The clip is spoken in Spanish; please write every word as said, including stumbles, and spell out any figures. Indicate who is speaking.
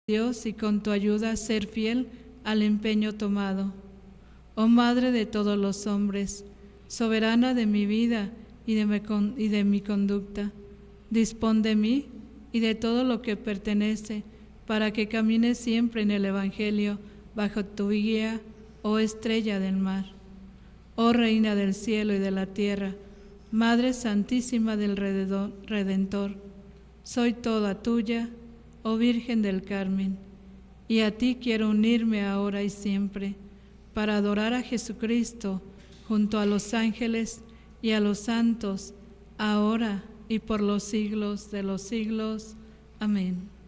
Speaker 1: Dios y con tu ayuda ser fiel al empeño tomado. Oh Madre de todos los hombres, soberana de mi vida y de, me, y de mi conducta, dispón de mí y de todo lo que pertenece para que camine siempre en el Evangelio bajo tu guía, oh estrella del mar. Oh Reina del cielo y de la tierra, Madre Santísima del Redentor, soy toda tuya, oh Virgen del Carmen, y a ti quiero unirme ahora y siempre, para adorar a Jesucristo junto a los ángeles y a los santos, ahora y por los siglos de los siglos. Amén.